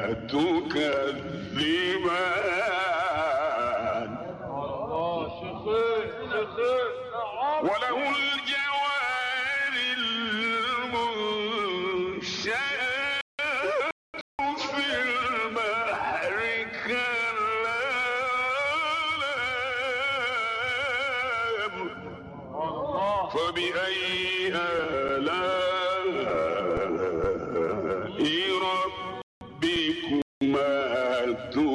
تكذبان وله الجوار المنشآت في البحر كالأعلام فبأي آلاء ربكما